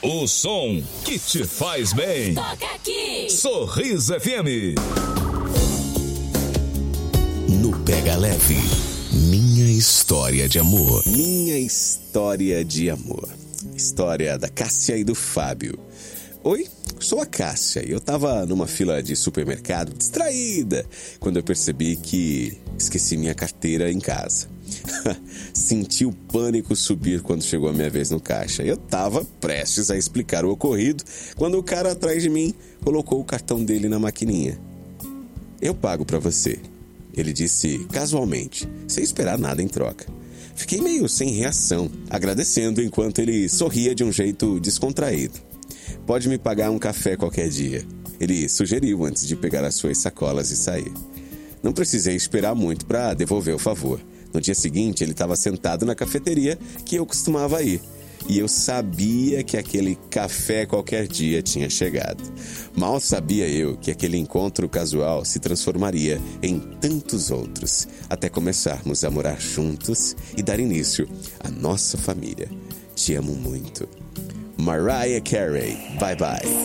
O som que te faz bem. Toca aqui. Sorriso FM. No Pega Leve, minha história de amor. Minha história de amor. História da Cássia e do Fábio. Oi, sou a Cássia e eu tava numa fila de supermercado distraída quando eu percebi que esqueci minha carteira em casa. Senti o pânico subir quando chegou a minha vez no caixa. Eu tava prestes a explicar o ocorrido quando o cara atrás de mim colocou o cartão dele na maquininha. Eu pago pra você, ele disse casualmente, sem esperar nada em troca. Fiquei meio sem reação, agradecendo enquanto ele sorria de um jeito descontraído. Pode me pagar um café qualquer dia, ele sugeriu antes de pegar as suas sacolas e sair. Não precisei esperar muito para devolver o favor. No dia seguinte, ele estava sentado na cafeteria que eu costumava ir. E eu sabia que aquele café qualquer dia tinha chegado. Mal sabia eu que aquele encontro casual se transformaria em tantos outros, até começarmos a morar juntos e dar início à nossa família. Te amo muito. Mariah Carey, bye bye.